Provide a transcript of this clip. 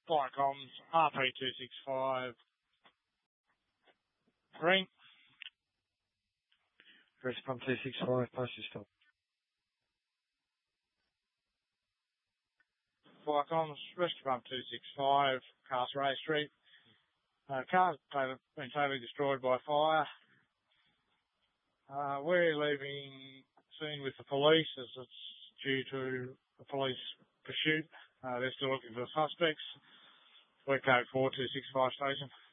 Fire comms, RP265. Ring. Rescue 265, post your stop. Fire comms, Rescue Pump 265, Castlereagh Street. Car's been totally destroyed by fire. We're leaving scene with the police as it's due to a police pursuit. They're still looking for the suspects. We're code 4265 station.